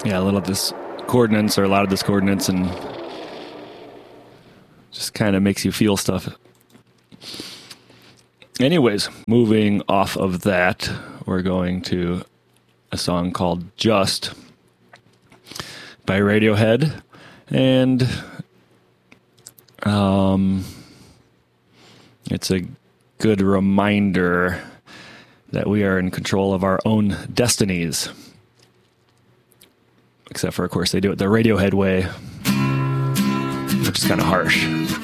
Yeah, a little discordance or a lot of discordance, and just kind of makes you feel stuff. Anyways, moving off of that, we're going to a song called Just by Radiohead. And it's a good reminder that we are in control of our own destinies. Except for, of course, they do it the Radiohead way, which is kind of harsh.